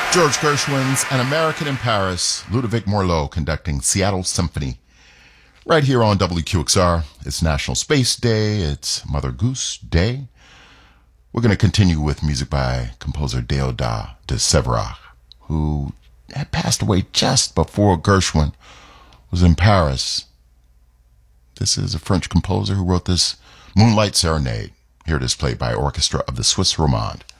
George Gershwin's An American in Paris, Ludovic Morlot conducting Seattle Symphony. Right here on WQXR. It's National Space Day. It's Mother Goose Day. We're going to continue with music by composer Déodat de Séverac, who had passed away just before Gershwin was in Paris. This is a French composer who wrote this Moonlight Serenade. Here it is played by Orchestra of the Suisse Romande.